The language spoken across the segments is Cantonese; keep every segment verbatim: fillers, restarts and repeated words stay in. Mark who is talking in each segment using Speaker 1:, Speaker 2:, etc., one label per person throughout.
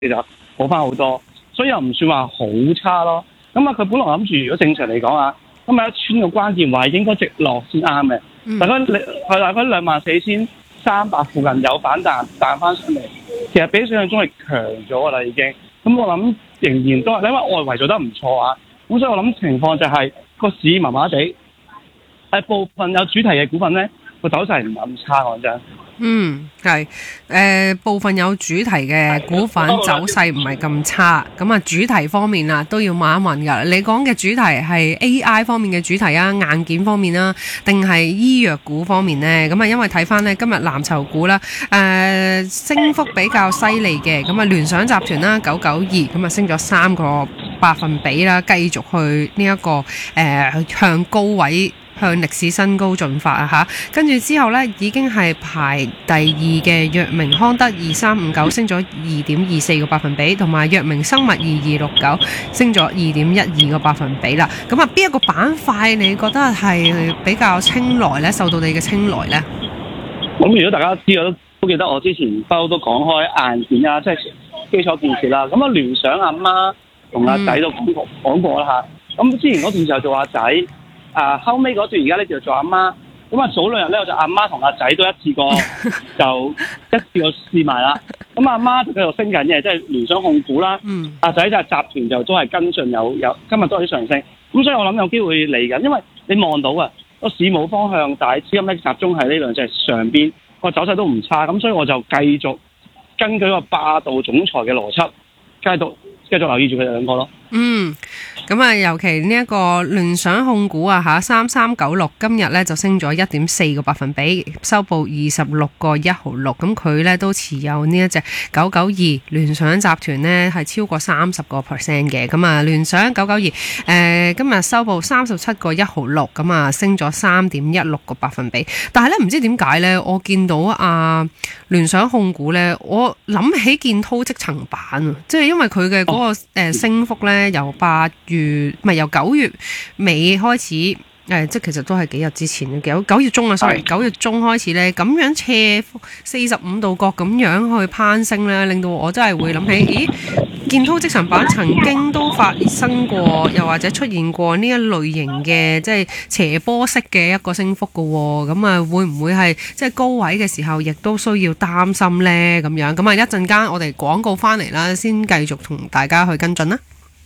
Speaker 1: 其實好翻好多，所以又唔算話好差咯。咁啊，佢本來諗住如果正常嚟講啊，咁啊一穿個關鍵位應該直落先啱嘅。
Speaker 2: 嗯、
Speaker 1: 大概你係大概兩萬四千三百附近有反彈彈翻上嚟，其實比想象中係強咗噶啦已經。咁我諗仍然都係因為外圍做得唔錯啊。咁所以我諗情況就係、是、個市麻麻地，係部分有主題嘅股份咧個走勢唔係咁差講真。
Speaker 2: 嗯，係，誒、呃，部分有主題嘅股份走勢唔係咁差，咁啊主題方面啊都要問一問噶。你講嘅主題係 A I 方面嘅主題啊，硬件方面啦，定係醫藥股方面呢？咁啊，因為睇翻呢今日藍籌股啦，誒、呃，升幅比較犀利嘅，咁啊聯想集團啦九九二，咁啊升咗三個百分比啦，繼續去呢、這、一個誒、呃、向高位。向歷史新高進發啊嚇，跟住之後呢，已經係排第二嘅藥明康德二三五九升咗二點二四個百分比，同埋藥明生物二二六九升咗二點一二個百分比啦。咁啊，邊一個板塊你覺得係比較青睞呢？受到你嘅青睞呢？
Speaker 1: 咁如果大家知道都記得我之前不嬲都講開硬件啊，即係基礎建設啦。咁啊聯想阿媽同阿仔都講過講過啦嚇。咁之前嗰段就做阿仔。啊，後尾嗰段而家咧就做阿媽，咁啊早兩日咧我就阿媽同阿仔都一次過就一次過試埋啦。咁阿媽就繼續升緊嘅，即係聯想控股啦。嗯。阿仔就係集團就都係跟進有有，今日都有啲上升。咁所以我諗有機會嚟緊，因為你望到啊個市冇方向，但係資金咧集中喺呢兩隻上邊，個走勢都唔差。咁所以我就繼續根據個霸道總裁嘅邏輯，繼續繼續留意住佢哋兩個咯。
Speaker 2: 嗯，咁啊，尤其呢一個聯想控股啊吓，三三九六今日咧就升咗一點四個百分比，收報二十六個一毫六。咁佢咧都持有呢一隻九九二聯想集團呢係超過三十個 percent 嘅。咁啊，聯想九九二誒今日收報三十七個一毫六，咁啊升咗三點一六個百分比。但係咧唔知點解咧，我見到啊聯想控股咧，我諗起建滔積層板啊，即係因為佢嘅嗰個誒升幅咧。由八月唔係由九月尾開始，誒、呃，即係其實都係幾日之前嘅九九月中啊 ，sorry， 九月中開始咧，咁樣斜四十五度角咁樣去攀升咧，令到我真係會諗起，咦，建滔積層板曾經都發生過，又或者出現過呢一類型嘅即係斜坡式嘅一個升幅嘅喎，咁啊會唔會係即係高位嘅時候，亦都需要擔心咧？咁樣咁啊，一陣間我哋廣告翻嚟啦，先繼續同大家去跟進啦。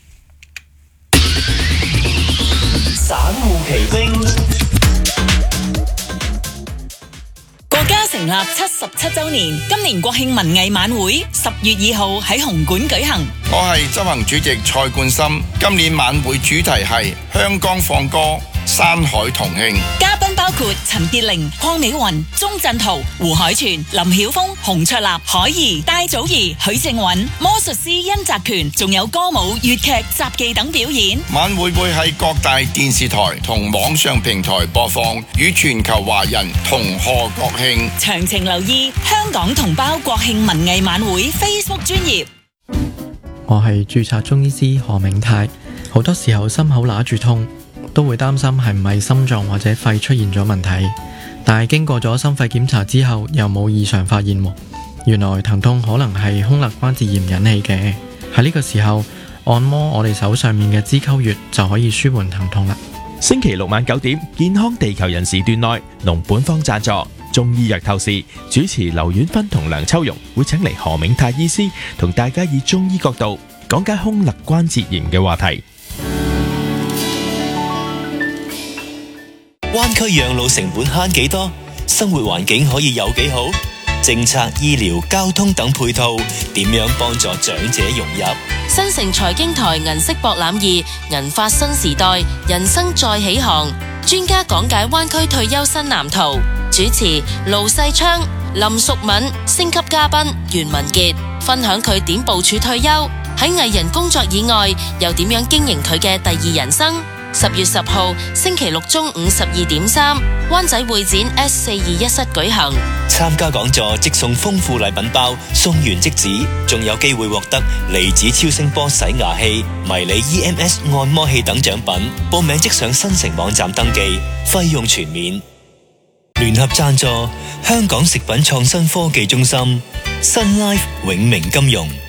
Speaker 3: 散戶奇兵，國家成立七十七週年，今年國慶文藝晚會十月二號喺紅館舉行。
Speaker 4: 我係執行主席蔡冠深，今年晚會主題係香港放歌，山海同慶。
Speaker 3: 嘉賓包括陳潔靈、鄺美雲、鐘鎮濤、胡海泉、林曉峰、洪卓立、海怡、戴祖儀、許正允、魔術師殷澤權，仲有歌舞、粵劇、雜技等表演。
Speaker 4: 晚會會喺各大電視台同網上平台播放，與全球華人同賀國慶。
Speaker 3: 詳情留意香港同胞國慶文藝晚會 Facebook 專頁。
Speaker 5: 我係註冊中醫師何銘泰，好多時候心口揦住痛，都會擔心係唔係心臟或者肺出現咗問題，但係經過咗心肺檢查之後又冇異常發現，原來疼痛可能係胸肋關節炎引起嘅。喺呢個時候按摩我哋手上面嘅支溝穴就可以舒緩疼痛啦。
Speaker 6: 星期六晚九點，健康地球人時段內，農本方贊助中醫藥透視，主持劉婉芬同梁秋容會請嚟何銘泰醫師同大家以中醫角度講解胸肋關節炎嘅話題。
Speaker 7: 灣區養老成本慳幾多？生活環境可以有幾好？政策、醫療、交通等配套點樣幫助長者融入？
Speaker 8: 新城財經台銀色博覽二，銀髮新時代，人生再起航。專家講解灣區退休新藍圖。主持盧世昌、林淑敏，星級嘉賓袁文傑，分享佢點部署退休，喺藝人工作以外又點樣經營佢嘅第二人生。十月十號星期六中午十二點三，灣仔會展 S 四二一室舉行。
Speaker 7: 參加講座即送豐富禮品包，送完即止，仲有機會獲得離子超聲波洗牙器、迷你 E M S 按摩器等獎品。報名即上新城網站登記，費用全免。聯合贊助香港食品創新科技中心、新 Life 永明金融。